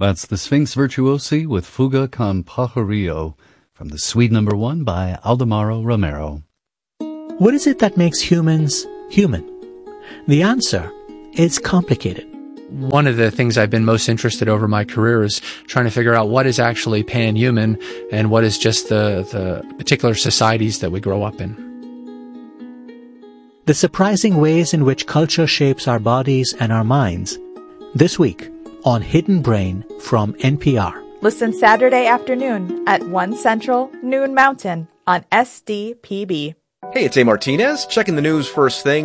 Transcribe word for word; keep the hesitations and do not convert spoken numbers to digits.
That's the Sphinx Virtuosi with Fuga con Pajarillo from the Suite Number One by Aldemaro Romero. What is it that makes humans human? The answer is complicated. One of the things I've been most interested over my career is trying to figure out what is actually pan-human and what is just the, the particular societies that we grow up in. The surprising ways in which culture shapes our bodies and our minds. This week on Hidden Brain from N P R. Listen Saturday afternoon at one Central, noon Mountain on S D P B. Hey, it's A. Martinez, checking the news first thing.